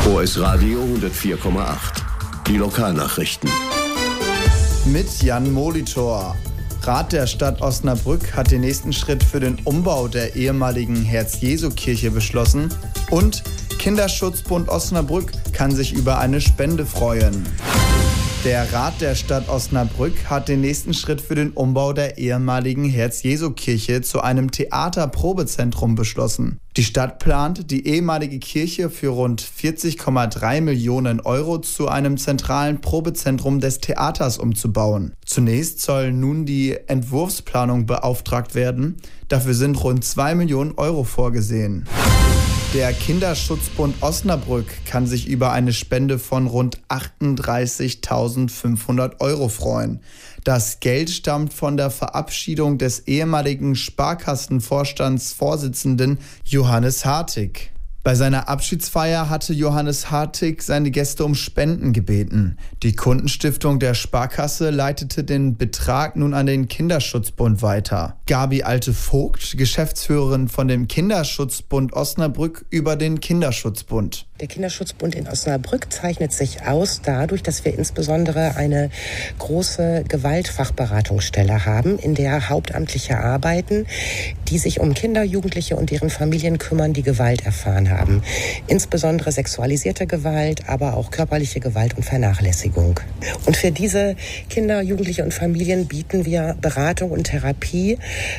OS Radio 104,8. Die Lokalnachrichten. Mit Jan Molitor. Rat der Stadt Osnabrück hat den nächsten Schritt für den Umbau der ehemaligen Herz-Jesu-Kirche beschlossen. Und Kinderschutzbund Osnabrück kann sich über eine Spende freuen. Der Rat der Stadt Osnabrück hat den nächsten Schritt für den Umbau der ehemaligen Herz-Jesu-Kirche zu einem Theaterprobezentrum beschlossen. Die Stadt plant, die ehemalige Kirche für rund 40,3 Millionen Euro zu einem zentralen Probezentrum des Theaters umzubauen. Zunächst soll nun die Entwurfsplanung beauftragt werden. Dafür sind rund 2 Millionen Euro vorgesehen. Der Kinderschutzbund Osnabrück kann sich über eine Spende von rund 38.500 Euro freuen. Das Geld stammt von der Verabschiedung des ehemaligen Sparkassenvorstandsvorsitzenden Johannes Hartig. Bei seiner Abschiedsfeier hatte Johannes Hartig seine Gäste um Spenden gebeten. Die Kundenstiftung der Sparkasse leitete den Betrag nun an den Kinderschutzbund weiter. Gabi Alte-Vogt, Geschäftsführerin von dem Kinderschutzbund Osnabrück, über den Kinderschutzbund. Der Kinderschutzbund in Osnabrück zeichnet sich aus dadurch, dass wir insbesondere eine große Gewaltfachberatungsstelle haben, in der Hauptamtliche arbeiten, die sich um Kinder, Jugendliche und deren Familien kümmern, die Gewalt erfahren haben. Insbesondere sexualisierte Gewalt, aber auch körperliche Gewalt und Vernachlässigung. Und für diese Kinder, Jugendliche und Familien bieten wir Beratung und Therapie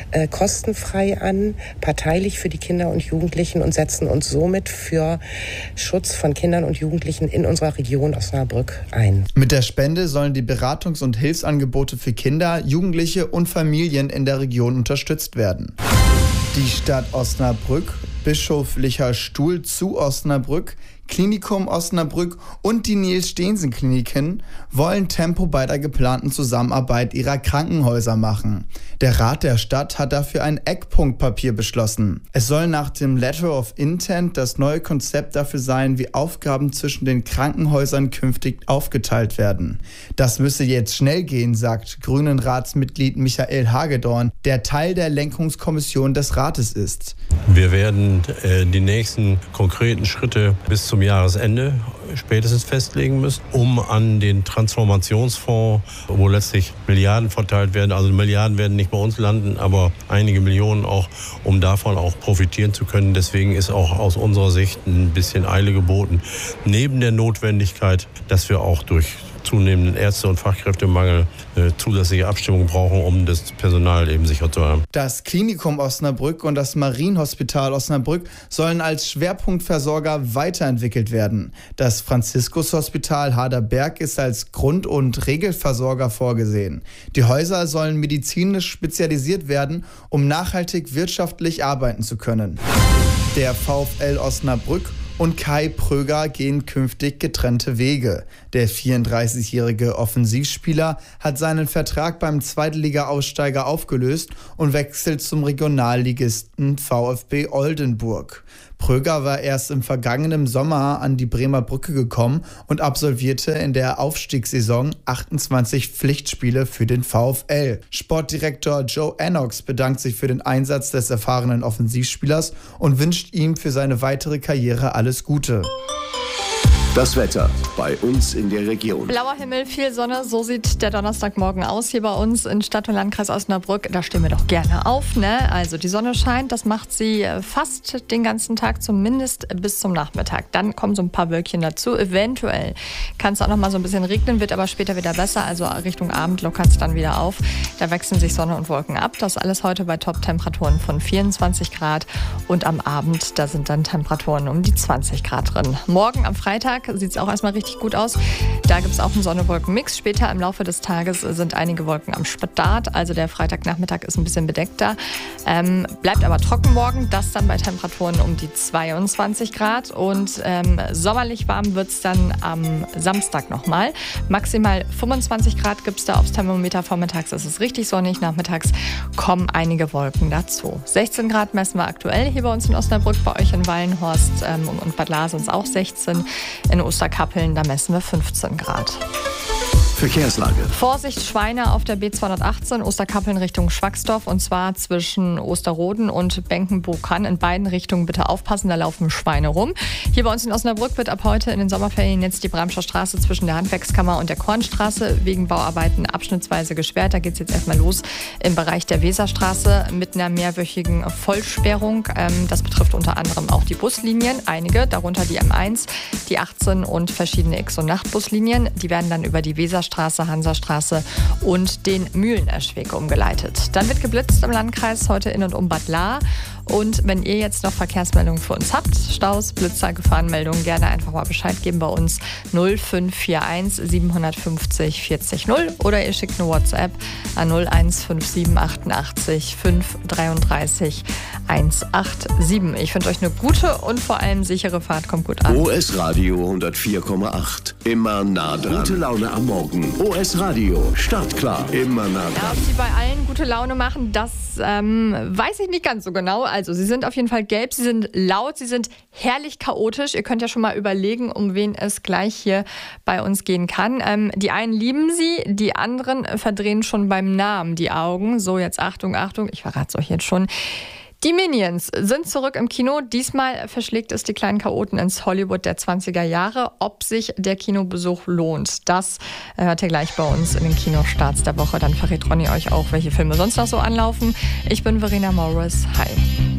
kostenfrei an, parteilich für die Kinder und Jugendlichen und setzen uns somit für Schutz von Kindern und Jugendlichen in unserer Region Osnabrück ein. Mit der Spende sollen die Beratungs- und Hilfsangebote für Kinder, Jugendliche und Familien in der Region unterstützt werden. Die Stadt Osnabrück, Bischoflicher Stuhl zu Osnabrück, Klinikum Osnabrück und die Niels-Steensen-Kliniken wollen Tempo bei der geplanten Zusammenarbeit ihrer Krankenhäuser machen. Der Rat der Stadt hat dafür ein Eckpunktpapier beschlossen. Es soll nach dem Letter of Intent das neue Konzept dafür sein, wie Aufgaben zwischen den Krankenhäusern künftig aufgeteilt werden. Das müsse jetzt schnell gehen, sagt Grünen-Ratsmitglied Michael Hagedorn, der Teil der Lenkungskommission des Rates ist. Wir werden die nächsten konkreten Schritte bis zum Jahresende spätestens festlegen müssen, um an den Transformationsfonds, wo letztlich Milliarden verteilt werden, also Milliarden werden nicht bei uns landen, aber einige Millionen auch, um davon auch profitieren zu können. Deswegen ist auch aus unserer Sicht ein bisschen Eile geboten. Neben der Notwendigkeit, dass wir auch durch zunehmenden Ärzte- und Fachkräftemangel zusätzliche Abstimmung brauchen, um das Personal eben sicher zu haben. Das Klinikum Osnabrück und das Marienhospital Osnabrück sollen als Schwerpunktversorger weiterentwickelt werden. Das Franziskus-Hospital Harderberg ist als Grund- und Regelversorger vorgesehen. Die Häuser sollen medizinisch spezialisiert werden, um nachhaltig wirtschaftlich arbeiten zu können. Der VfL Osnabrück und Kai Pröger gehen künftig getrennte Wege. Der 34-jährige Offensivspieler hat seinen Vertrag beim Zweitliga-Aussteiger aufgelöst und wechselt zum Regionalligisten VfB Oldenburg. Pröger war erst im vergangenen Sommer an die Bremer Brücke gekommen und absolvierte in der Aufstiegssaison 28 Pflichtspiele für den VfL. Sportdirektor Joe Ennox bedankt sich für den Einsatz des erfahrenen Offensivspielers und wünscht ihm für seine weitere Karriere alles Gute. Das Wetter bei uns in der Region. Blauer Himmel, viel Sonne, so sieht der Donnerstagmorgen aus hier bei uns in Stadt- und Landkreis Osnabrück. Da stehen wir doch gerne auf, ne? Also die Sonne scheint, das macht sie fast den ganzen Tag, zumindest bis zum Nachmittag. Dann kommen so ein paar Wölkchen dazu. Eventuell kann es auch noch mal so ein bisschen regnen, wird aber später wieder besser. Also Richtung Abend lockert es dann wieder auf. Da wechseln sich Sonne und Wolken ab. Das alles heute bei Top-Temperaturen von 24 Grad. Und am Abend, da sind dann Temperaturen um die 20 Grad drin. Morgen am Freitag sieht es auch erstmal richtig gut aus. Da gibt es auch einen Sonne-Wolken-Mix. Später im Laufe des Tages sind einige Wolken am Start. Also der Freitagnachmittag ist ein bisschen bedeckter. Bleibt aber trocken morgen. Das dann bei Temperaturen um die 22 Grad. Und sommerlich warm wird es dann am Samstag nochmal. Maximal 25 Grad gibt es da aufs Thermometer. Vormittags ist es richtig sonnig. Nachmittags kommen einige Wolken dazu. 16 Grad messen wir aktuell hier bei uns in Osnabrück. Bei euch in Wallenhorst und Bad Lahr sind es auch 16. In Osterkappeln, da messen wir 15 Grad. Verkehrslage. Vorsicht Schweine auf der B218 Osterkappeln Richtung Schwacksdorf und zwar zwischen Osterroden und Benkenbo-Kann. In beiden Richtungen bitte aufpassen, da laufen Schweine rum. Hier bei uns in Osnabrück wird ab heute in den Sommerferien jetzt die Bramscher Straße zwischen der Handwerkskammer und der Kornstraße wegen Bauarbeiten abschnittsweise gesperrt. Da geht es jetzt erstmal los im Bereich der Weserstraße mit einer mehrwöchigen Vollsperrung. Das betrifft unter anderem auch die Buslinien, einige, darunter die M1, die 18 und verschiedene X- und Nachtbuslinien. Die werden dann über die Weserstraße, Hansastraße und den Mühleneschweg umgeleitet. Dann wird geblitzt im Landkreis heute in und um Bad Lahr. Und wenn ihr jetzt noch Verkehrsmeldungen für uns habt, Staus, Blitzer, Gefahrenmeldungen, gerne einfach mal Bescheid geben bei uns 0541 750 40 0 oder ihr schickt eine WhatsApp an 0157 88 533 187. Ich wünsche euch eine gute und vor allem sichere Fahrt. Kommt gut an. OS Radio 104,8. Immer nah dran. Gute Laune am Morgen. OS Radio. Startklar. Immer nah Ja, dran. ob sie bei allen gute Laune machen, das weiß ich nicht ganz so genau. Also sie sind auf jeden Fall gelb, sie sind laut, sie sind herrlich chaotisch. Ihr könnt ja schon mal überlegen, um wen es gleich hier bei uns gehen kann. Die einen lieben sie, die anderen verdrehen schon beim Namen die Augen. So, jetzt Achtung, Achtung, ich verrate es euch jetzt schon. Die Minions sind zurück im Kino. Diesmal verschlägt es die kleinen Chaoten ins Hollywood der 20er Jahre. Ob sich der Kinobesuch lohnt, das hört ihr gleich bei uns in den Kinostarts der Woche. Dann verrät Ronny euch auch, welche Filme sonst noch so anlaufen. Ich bin Verena Morris. Hi.